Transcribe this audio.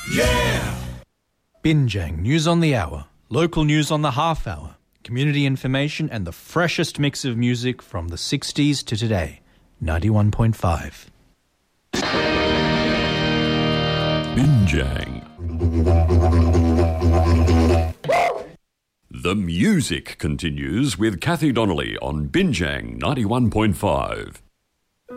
Yeah! Binjang News on the Hour, local news on the half hour, community information and the freshest mix of music from the 60s to today. 91.5. Binjang. The music continues with Kathy Donnelly on Binjang 91.5.